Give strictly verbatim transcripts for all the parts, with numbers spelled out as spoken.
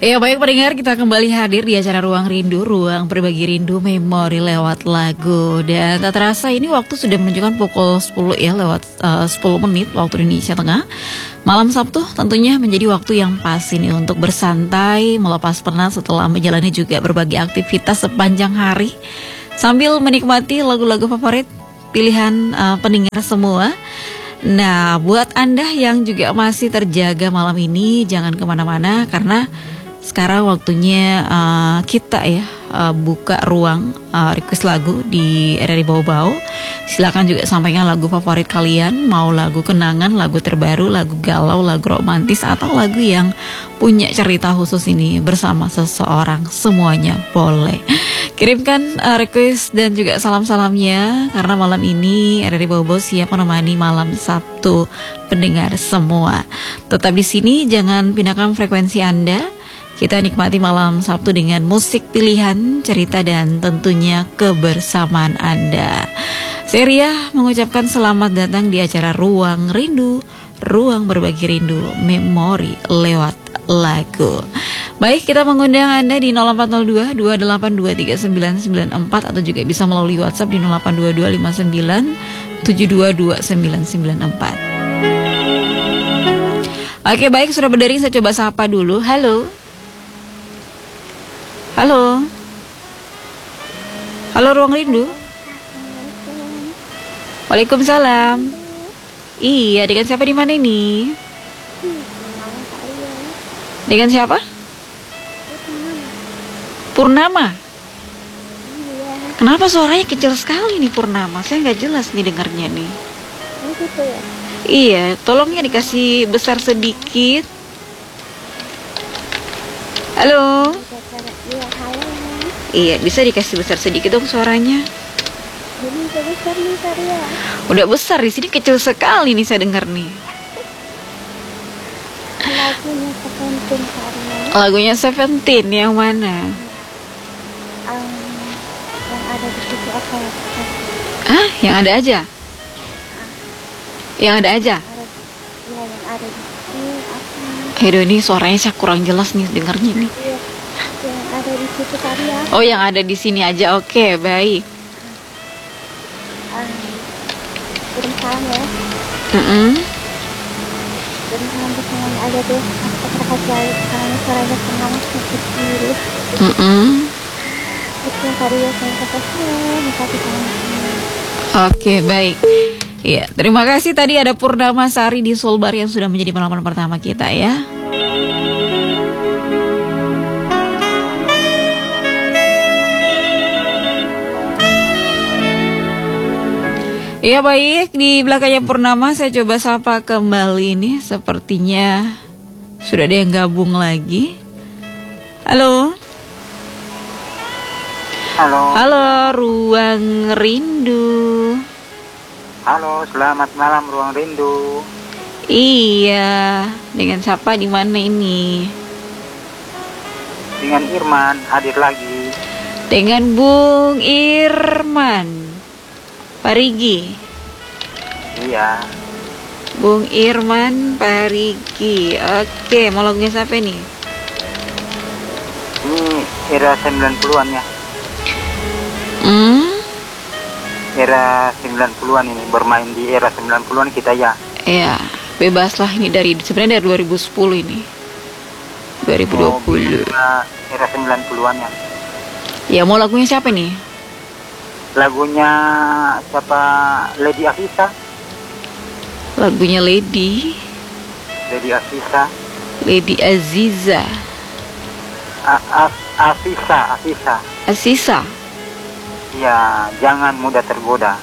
Ya baik pendengar, kita kembali hadir di acara Ruang Rindu, ruang berbagi rindu memori lewat lagu. Dan tak terasa ini waktu sudah menunjukkan pukul sepuluh ya, lewat uh, sepuluh menit waktu Indonesia Tengah. Malam Sabtu tentunya menjadi waktu yang pas ini untuk bersantai, melepas penat setelah menjalani juga berbagai aktivitas sepanjang hari, sambil menikmati lagu-lagu favorit pilihan uh, pendengar semua. Nah, buat Anda yang juga masih terjaga malam ini, jangan kemana-mana karena sekarang waktunya uh, kita ya uh, buka ruang uh, request lagu di R R I Bau-Bau. Silakan juga sampaikan lagu favorit kalian, mau lagu kenangan, lagu terbaru, lagu galau, lagu romantis, atau lagu yang punya cerita khusus ini bersama seseorang, semuanya boleh. Kirimkan uh, request dan juga salam-salamnya karena malam ini R R I Bau-Bau siap menemani malam Sabtu pendengar semua. Tetap di sini, jangan pindahkan frekuensi Anda. Kita nikmati malam Sabtu dengan musik pilihan, cerita, dan tentunya kebersamaan Anda. Seria mengucapkan selamat datang di acara Ruang Rindu, ruang berbagi rindu, memori lewat lagu. Baik, kita mengundang Anda di nol empat nol dua, dua delapan dua, tiga sembilan sembilan empat atau juga bisa melalui WhatsApp di nol delapan dua dua, lima sembilan tujuh dua dua sembilan sembilan empat. Oke, baik, sudah berdering, saya coba sapa dulu. Halo. Halo. Halo Ruang Rindu. Waalaikumsalam. Iya, dengan siapa di mana ini? Dengan siapa? Purnama. Kenapa suaranya kecil sekali nih Purnama? Saya nggak jelas nih dengarnya nih. Iya, tolong ya dikasih besar sedikit. Halo. Iya, bisa dikasih besar sedikit dong suaranya. Udah besar, di sini kecil sekali nih saya dengar nih. Lagunya Seventeen karya. Lagunya Seventeen yang mana? Um, yang ada di situ apa ya? Ah, yang ada aja. Yang ada aja. Ada, ya yang ada di situ apa? Aduh, ini suaranya saya kurang jelas nih dengarnya nih. Iya, yang ada di situ karya. Oh, yang ada di sini aja. Oke, baik. Um, kirim salam ya. Mm-mm. Kirim salam ke semuanya aja tuh. Masyarakat jauh karena suaranya tenang kecil. Mm-mm. Itu karya yang kekasih, makasih sama. Oke, baik. Iya, terima kasih tadi ada Purnama Sari di Sulbar yang sudah menjadi penonton pertama kita ya. Ya baik, di belakangnya Purnama saya coba sapa kembali nih. Sepertinya sudah ada yang gabung lagi. Halo. Halo. Halo, Ruang Rindu. Halo, selamat malam Ruang Rindu. Iya, dengan siapa di mana ini? Dengan Irman hadir lagi. Dengan Bung Irman Parigi. Iya. Bung Irman Parigi. Oke, mau lagunya siapa nih? Ini era sembilan puluhan ya. Hmm? Era sembilan puluhan ini, bermain di era sembilan puluhan kita ya. Iya, bebas lah ini dari sebenarnya dari dua ribu sepuluh ini. dua ribu dua puluh. Oh, era, era sembilan puluhan ya. Ya, mau lagunya siapa nih? Lagunya siapa? Lady Afisa. Lagunya Lady Lady Afisa. Lady Aziza. A A Afisa, Afisa. Asisa. Iya, jangan mudah tergoda.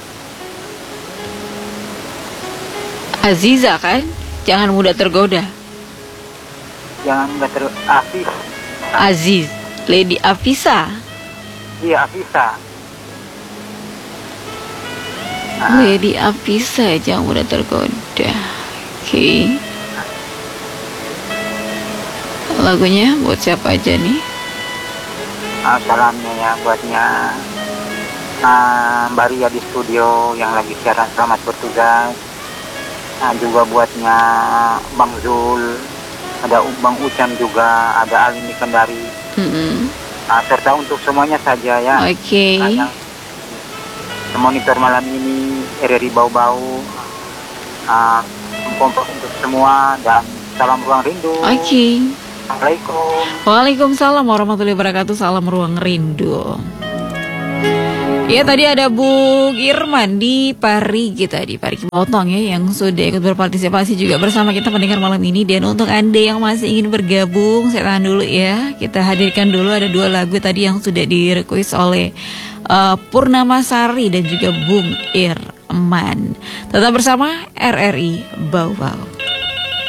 Aziza kan? Jangan mudah tergoda. Jangan mudah ter Afis. Aziz. Lady Afisa. Iya, Afisa. Nah, Lady Afisa, jangan mudah tergoda. Oke. Okay. Lagunya buat siapa aja nih? ah, salamnya ya buatnya ah, Mbak Ria di studio yang lagi siaran, selamat bertugas. Nah, juga buatnya Bang Zul, ada Bang Ucam juga, ada Alin Kendari. Mm-mm. Nah, serta untuk semuanya saja ya. Oke. Okay. Yang monitor malam ini R R I Bau-Bau, uh, kompak untuk semua dan salam ruang rindu. Oke. Okay. Assalamualaikum. Waalaikumsalam warahmatullahi wabarakatuh. Salam ruang rindu. Ya tadi ada Bung Irman di Parigi tadi, Parigi Motong ya, yang sudah ikut berpartisipasi juga bersama kita mendengar malam ini. Dan untuk Anda yang masih ingin bergabung, saya tahan dulu ya. Kita hadirkan dulu ada dua lagu tadi yang sudah direquest oleh uh, Purnamasari dan juga Bung Irman. Tetap bersama R R I Bau-Bau.